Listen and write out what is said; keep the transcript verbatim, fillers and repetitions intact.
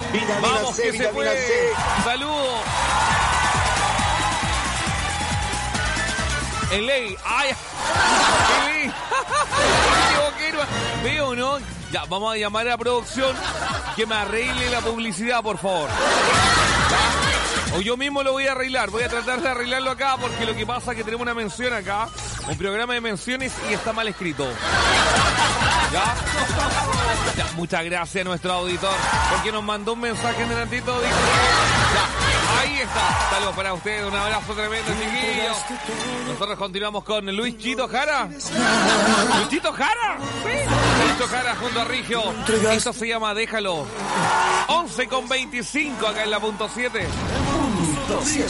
Vitamina Vamos, C, que se vitamina puede. C. Saludos. En ley. Ay, en ley. Me equivoqué, no. Veo, ¿no? Ya, vamos a llamar a la producción que me arregle la publicidad, por favor. ¿Ya? O yo mismo lo voy a arreglar. Voy a tratar de arreglarlo acá porque lo que pasa es que tenemos una mención acá. Un programa de menciones y está mal escrito. ¿Ya? Ya, muchas gracias a nuestro auditor porque nos mandó un mensaje en delantito. Dice, ya, ahí está. Saludos para ustedes, un abrazo tremendo, chiquillos. Nosotros continuamos con Luisito Jara. ¿Luisito Jara? Sí. Luisito Jara junto a Rigio. Esto se llama Déjalo. once con veinticinco acá en la punto siete. Punto siete.